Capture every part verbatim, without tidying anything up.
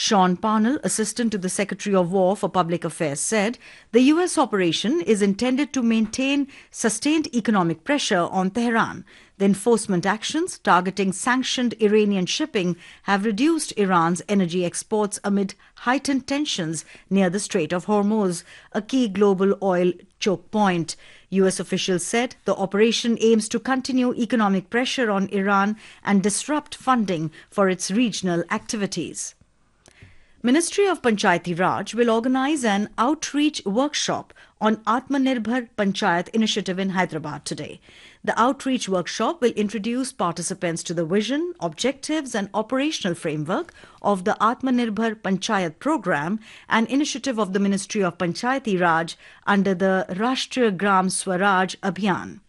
Sean Parnell, Assistant to the Secretary of War for Public Affairs, said the U S operation is intended to maintain sustained economic pressure on Tehran. The enforcement actions targeting sanctioned Iranian shipping have reduced Iran's energy exports amid heightened tensions near the Strait of Hormuz, a key global oil choke point. U S officials said the operation aims to continue economic pressure on Iran and disrupt funding for its regional activities. Ministry of Panchayati Raj will organize an outreach workshop on Atmanirbhar Panchayat initiative in Hyderabad today. The outreach workshop will introduce participants to the vision, objectives and operational framework of the Atmanirbhar Panchayat program, an initiative of the Ministry of Panchayati Raj under the Rashtriya Gram Swaraj Abhiyan.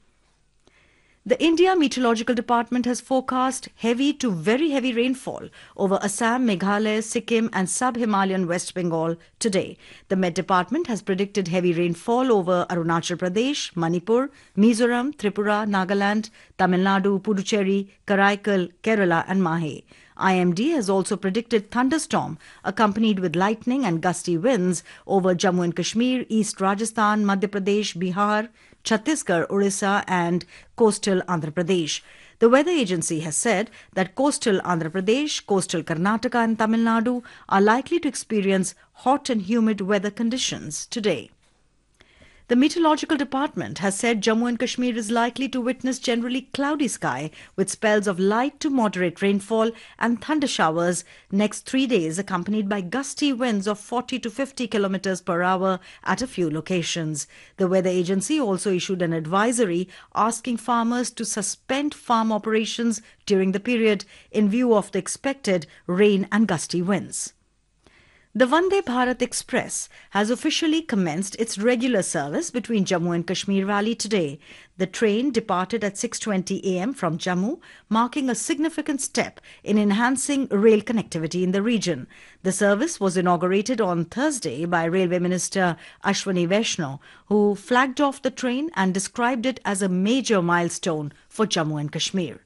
The India Meteorological Department has forecast heavy to very heavy rainfall over Assam, Meghalaya, Sikkim and sub-Himalayan West Bengal today. The Met Department has predicted heavy rainfall over Arunachal Pradesh, Manipur, Mizoram, Tripura, Nagaland, Tamil Nadu, Puducherry, Karaikal, Kerala and Mahe. I M D has also predicted thunderstorm accompanied with lightning and gusty winds over Jammu and Kashmir, East Rajasthan, Madhya Pradesh, Bihar, Chhattisgarh, Orissa and coastal Andhra Pradesh. The weather agency has said that coastal Andhra Pradesh, coastal Karnataka and Tamil Nadu are likely to experience hot and humid weather conditions today. The Meteorological Department has said Jammu and Kashmir is likely to witness generally cloudy sky with spells of light to moderate rainfall and thunder showers next three days accompanied by gusty winds of forty to fifty kilometers per hour at a few locations. The weather agency also issued an advisory asking farmers to suspend farm operations during the period in view of the expected rain and gusty winds. The Vande Bharat Express has officially commenced its regular service between Jammu and Kashmir Valley today. The train departed at six twenty a m from Jammu, marking a significant step in enhancing rail connectivity in the region. The service was inaugurated on Thursday by Railway Minister Ashwani Vaishnaw, who flagged off the train and described it as a major milestone for Jammu and Kashmir.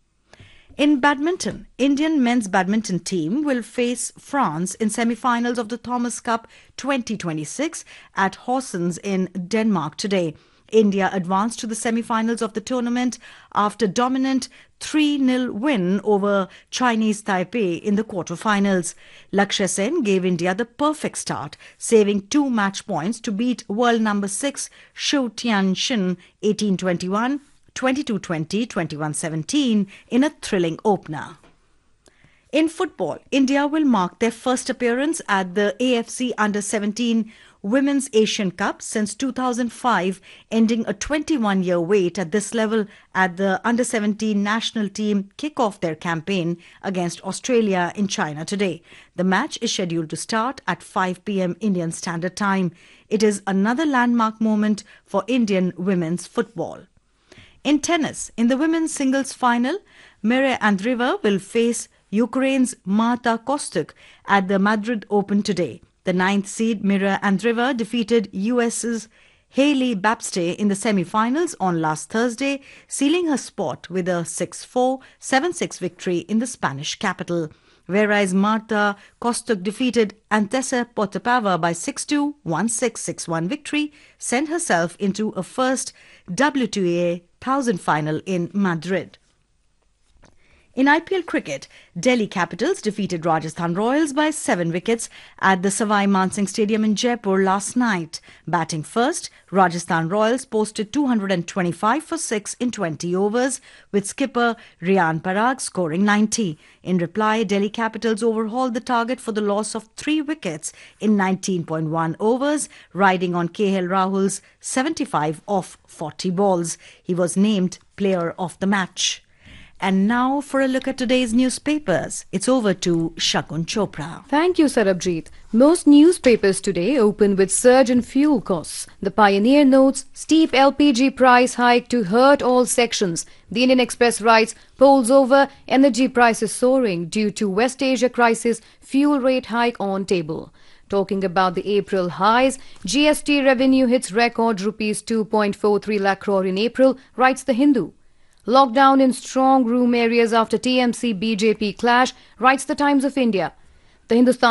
In badminton, Indian men's badminton team will face France in semi-finals of the Thomas Cup twenty twenty-six at Horsens in Denmark today. India advanced to the semi-finals of the tournament after dominant three nil win over Chinese Taipei in the quarter-finals. Lakshya Sen gave India the perfect start, saving two match points to beat world number six Shu Tianxin eighteen twenty-one, twenty-two twenty, twenty-one seventeen in a thrilling opener. In football, India will mark their first appearance at the A F C Under seventeen Women's Asian Cup since two thousand five, ending a twenty-one-year wait at this level at the Under seventeen national team kick off their campaign against Australia in China today. The match is scheduled to start at five p m Indian Standard Time. It is another landmark moment for Indian women's football. In tennis, in the women's singles final, Mirea Andreeva will face Ukraine's Marta Kostyuk at the Madrid Open today. The ninth seed Mirea Andreeva defeated U S's Hailey Babstay in the semi-finals on last Thursday, sealing her spot with a six four, seven six victory in the Spanish capital. Whereas Marta Kostyuk defeated Antesa Potapova by six two, one six, six one victory, sent herself into a first W T A one thousand final in Madrid. In I P L cricket, Delhi Capitals defeated Rajasthan Royals by seven wickets at the Savai Mansingh Stadium in Jaipur last night. Batting first, Rajasthan Royals posted two hundred twenty-five for six in twenty overs, with skipper Riyan Parag scoring ninety. In reply, Delhi Capitals overhauled the target for the loss of three wickets in nineteen point one overs, riding on K L Rahul's seventy-five off forty balls. He was named Player of the Match. And now for a look at today's newspapers. It's over to Shakun Chopra. Thank you, Sarabjeet. Most newspapers today open with surge in fuel costs. The Pioneer notes steep L P G price hike to hurt all sections. The Indian Express writes polls over, energy prices soaring due to West Asia crisis, fuel rate hike on table. Talking about the April highs, G S T revenue hits record rupees two point four three lakh crore in April, writes The Hindu. Lockdown in strong room areas after T M C B J P clash, writes the Times of India. The Hindustan